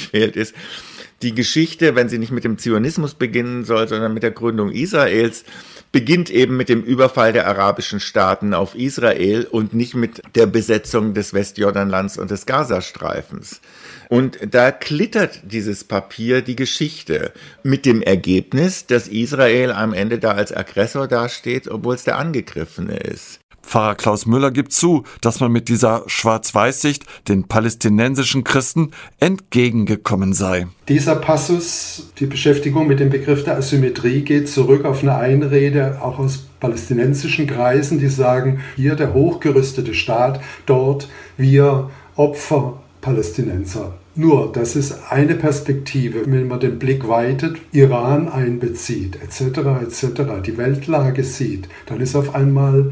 gewählt ist. Die Geschichte, wenn sie nicht mit dem Zionismus beginnen soll, sondern mit der Gründung Israels, beginnt eben mit dem Überfall der arabischen Staaten auf Israel und nicht mit der Besetzung des Westjordanlands und des Gazastreifens. Und da klittert dieses Papier die Geschichte mit dem Ergebnis, dass Israel am Ende da als Aggressor dasteht, obwohl es der Angegriffene ist. Pfarrer Klaus Müller gibt zu, dass man mit dieser Schwarz-Weiß-Sicht den palästinensischen Christen entgegengekommen sei. Dieser Passus, die Beschäftigung mit dem Begriff der Asymmetrie, geht zurück auf eine Einrede auch aus palästinensischen Kreisen, die sagen, hier der hochgerüstete Staat, dort wir Opfer Palästinenser. Nur, das ist eine Perspektive, wenn man den Blick weitet, Iran einbezieht, etc., die Weltlage sieht, dann ist auf einmal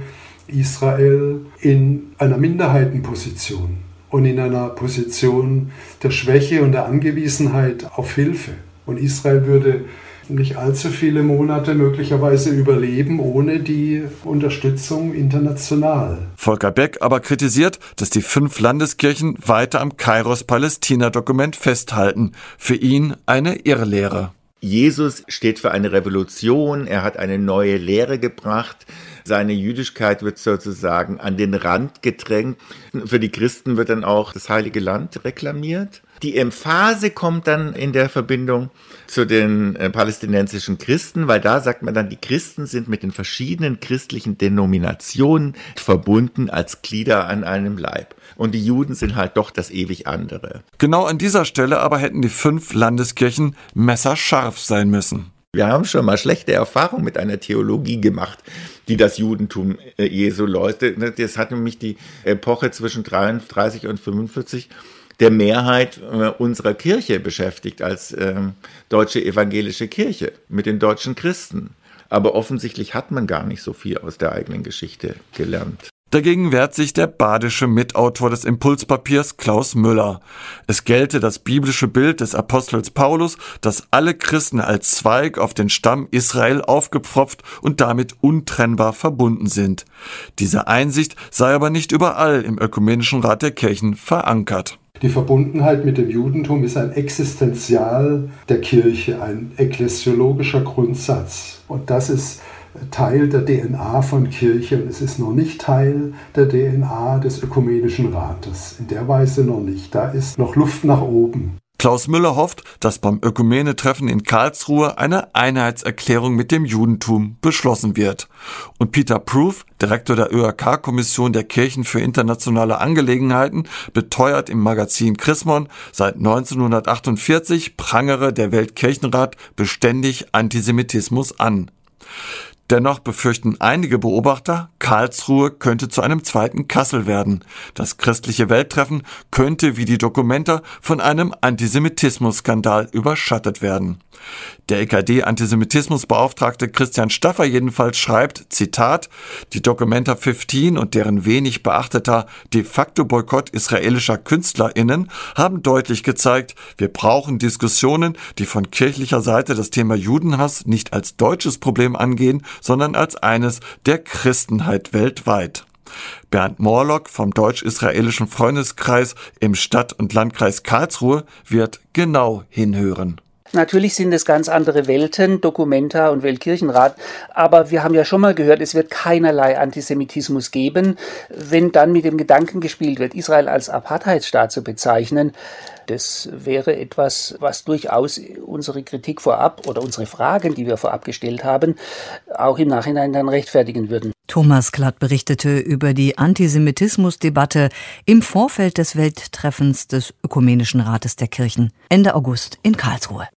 Israel in einer Minderheitenposition und in einer Position der Schwäche und der Angewiesenheit auf Hilfe. Und Israel würde nicht allzu viele Monate möglicherweise überleben ohne die Unterstützung international. Volker Beck aber kritisiert, dass die 5 Landeskirchen weiter am Kairos-Palästina-Dokument festhalten. Für ihn eine Irrlehre. Jesus steht für eine Revolution, er hat eine neue Lehre gebracht. Seine Jüdischkeit wird sozusagen an den Rand gedrängt. Für die Christen wird dann auch das Heilige Land reklamiert. Die Emphase kommt dann in der Verbindung zu den palästinensischen Christen, weil da sagt man dann, die Christen sind mit den verschiedenen christlichen Denominationen verbunden als Glieder an einem Leib. Und die Juden sind halt doch das ewig andere. Genau an dieser Stelle aber hätten die 5 Landeskirchen messerscharf sein müssen. Wir haben schon mal schlechte Erfahrungen mit einer Theologie gemacht, die das Judentum Jesu läutet. Das hat nämlich die Epoche zwischen 33 und 45 der Mehrheit unserer Kirche beschäftigt als deutsche evangelische Kirche mit den deutschen Christen. Aber offensichtlich hat man gar nicht so viel aus der eigenen Geschichte gelernt. Dagegen wehrt sich der badische Mitautor des Impulspapiers Klaus Müller. Es gelte das biblische Bild des Apostels Paulus, dass alle Christen als Zweig auf den Stamm Israel aufgepfropft und damit untrennbar verbunden sind. Diese Einsicht sei aber nicht überall im Ökumenischen Rat der Kirchen verankert. Die Verbundenheit mit dem Judentum ist ein Existenzial der Kirche, ein ekklesiologischer Grundsatz. Und das ist Teil der DNA von Kirche und es ist noch nicht Teil der DNA des Ökumenischen Rates. In der Weise noch nicht. Da ist noch Luft nach oben. Klaus Müller hofft, dass beim Ökumene-Treffen in Karlsruhe eine Einheitserklärung mit dem Judentum beschlossen wird. Und Peter Proof, Direktor der ÖAK-Kommission der Kirchen für internationale Angelegenheiten, beteuert im Magazin Chrismon, seit 1948 prangere der Weltkirchenrat beständig Antisemitismus an. Dennoch befürchten einige Beobachter, Karlsruhe könnte zu einem zweiten Kassel werden. Das christliche Welttreffen könnte wie die Documenta von einem Antisemitismus-Skandal überschattet werden. Der EKD-Antisemitismusbeauftragte Christian Staffer jedenfalls schreibt, Zitat, die Documenta 15 und deren wenig beachteter de facto Boykott israelischer KünstlerInnen haben deutlich gezeigt, wir brauchen Diskussionen, die von kirchlicher Seite das Thema Judenhass nicht als deutsches Problem angehen, sondern als eines der Christenheit weltweit. Bernd Morlock vom Deutsch-Israelischen Freundeskreis im Stadt- und Landkreis Karlsruhe wird genau hinhören. Natürlich sind es ganz andere Welten, Documenta und Weltkirchenrat, aber wir haben ja schon mal gehört, es wird keinerlei Antisemitismus geben, wenn dann mit dem Gedanken gespielt wird, Israel als Apartheidsstaat zu bezeichnen. Das wäre etwas, was durchaus unsere Kritik vorab oder unsere Fragen, die wir vorab gestellt haben, auch im Nachhinein dann rechtfertigen würden. Thomas Klatt berichtete über die Antisemitismusdebatte im Vorfeld des Welttreffens des Ökumenischen Rates der Kirchen Ende August in Karlsruhe.